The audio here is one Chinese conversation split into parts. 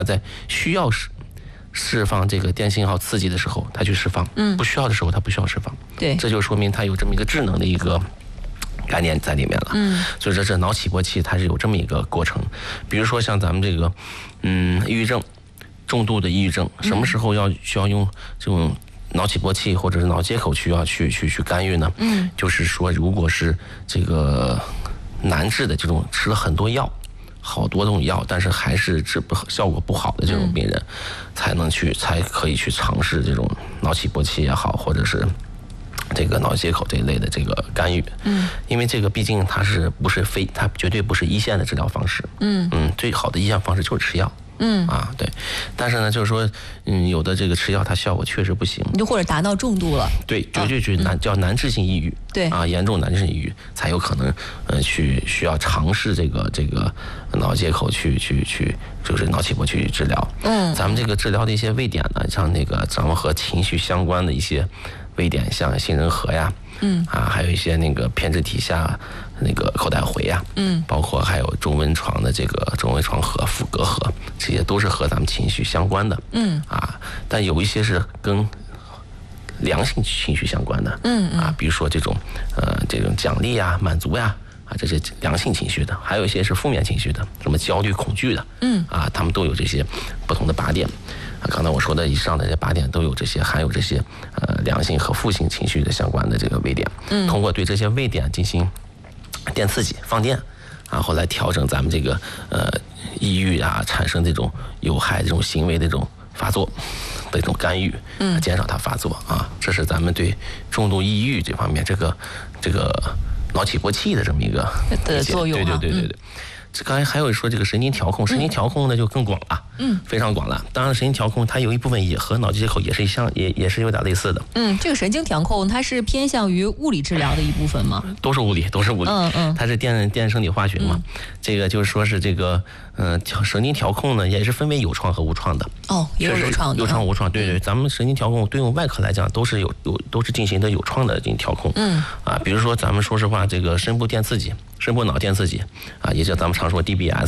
在需要释放这个电信号刺激的时候，它去释放；不需要的时候，它不需要释放。 对， 这就说明它有这么一个智能的一个概念在里面了。所以说这脑起搏器它是有这么一个过程。比如说像咱们这个抑郁症，重度的抑郁症，什么时候需要用这种脑起搏器或者是脑接口需要去干预呢？就是说如果是这个难治的这种吃了很多药。好多种药，但是还是效果不好的这种病人，才可以去尝试这种脑起搏器也好，或者是这个脑接口这一类的这个干预。因为这个毕竟它绝对不是一线的治疗方式。最好的一线方式就是吃药。对，但是呢，就是说，有的这个吃药它效果确实不行， 就或者达到重度了， 对，绝对是叫难治性抑郁， 对严重难治性抑郁才有可能，需要尝试这个脑接口去就是脑起搏去治疗。咱们这个治疗的一些位点呢，像那个咱们和情绪相关的一些位点，像杏仁核呀，还有一些那个胼胝体下那个口袋回呀，包括还有中温床的这个中温床核、腹膈核，这些都是和咱们情绪相关的。但有一些是跟良性情绪相关的。比如说这种奖励呀、满足呀。这是良性情绪的，还有一些是负面情绪的，什么焦虑、恐惧的，他们都有这些不同的靶点。刚才我说的以上的这靶点都有这些，含有这些良性和负性情绪的相关的这个位点。通过对这些位点进行电刺激、放电，然后来调整咱们这个抑郁产生这种有害这种行为的这种发作的一种干预，减少它发作这是咱们对重度抑郁这方面这个脑起搏器的这么一个作用。 对。这刚才还有说这个神经调控，神经调控呢就更广了，非常广了。当然，神经调控它有一部分也和脑接口也是有点类似的。 这个神经调控它是偏向于物理治疗的一部分吗？ 都是物理。它是电生理化学嘛。这个就是说是这个神经调控呢也是分为有创和无创的。 也有有创的。 有创无创，对。咱们神经调控对于外科来讲都是进行的有创的进行调控。比如说咱们说实话，这个深部电刺激。深部脑电刺激也叫咱们常说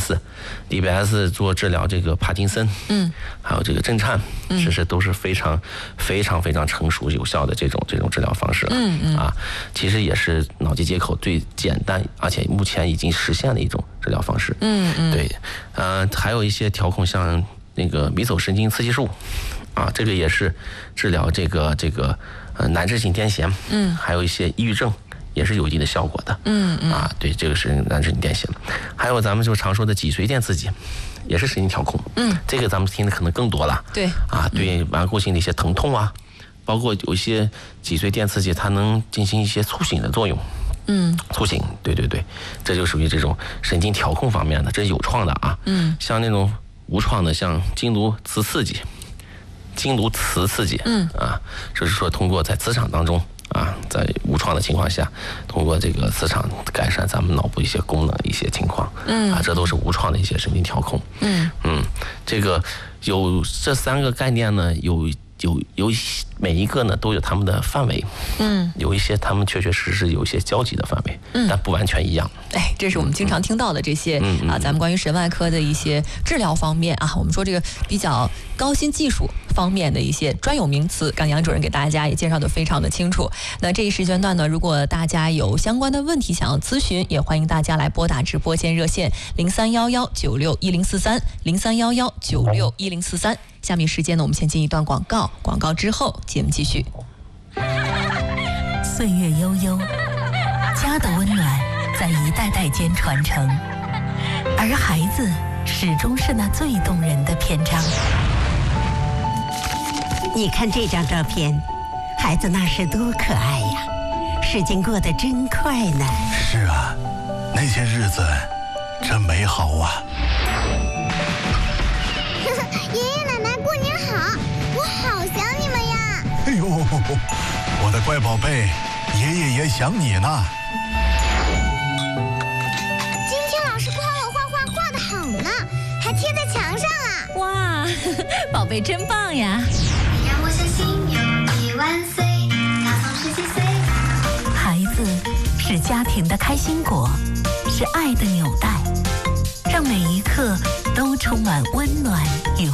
DBS 做治疗这个帕金森，还有这个震颤，其实都是非常成熟有效的这种治疗方式了。其实也是脑机接口最简单，而且目前已经实现的一种治疗方式。对，还有一些调控，像那个迷走神经刺激术，这个也是治疗这个难治性癫痫，还有一些抑郁症。也是有一定的效果的。对，这个是难治性癫痫。还有咱们就常说的脊髓电刺激，也是神经调控。这个咱们听的可能更多了。 对。 对顽固性的一些疼痛包括有一些脊髓电刺激，它能进行一些促醒的作用。促醒，对，这就属于这种神经调控方面的，这是有创的像那种无创的，像经颅磁刺激，就是说通过在磁场当中。在无创的情况下，通过这个磁场改善咱们脑部一些功能一些情况，这都是无创的一些神经调控。这个有这3个概念呢，有每一个呢都有他们的范围，有一些他们确实有一些交集的范围，但不完全一样。 这是我们经常听到的这些咱们关于神外科的一些治疗方面我们说这个比较高新技术方面的一些专有名词，刚杨主任给大家也介绍的非常的清楚。那这一时间段呢，如果大家有相关的问题想要咨询，也欢迎大家来拨打直播间热线03119610430311961043。下面时间呢，我们先进一段广告，广告之后节目继续。 岁月悠悠，家的温暖在一代代间传承，而孩子始终是那最动人的篇章。 你看这张照片，孩子那是多可爱呀！时间过得真快呢。 是啊，那些日子真美好啊！ 爷爷奶奶过年好，我好想你们呀！ 哎呦，我的乖宝贝，爷爷也想你呢。 今天老师夸我画画画得好呢，还贴在墙上了。 哇，宝贝真棒呀！ 让我相信有你万岁，高峰17岁。 孩子是家庭的开心果，是爱的纽带，让每一刻都充满温暖与